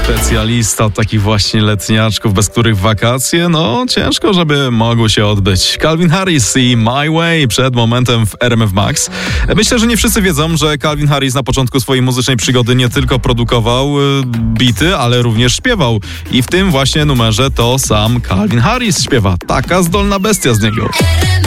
Specjalista od takich właśnie letniaczków, bez których wakacje, ciężko, żeby mogły się odbyć. Calvin Harris i My Way przed momentem w RMF Max. Myślę, że nie wszyscy wiedzą, że Calvin Harris na początku swojej muzycznej przygody nie tylko produkował bity, ale również śpiewał. I w tym właśnie numerze to sam Calvin Harris śpiewa. Taka zdolna bestia z niego.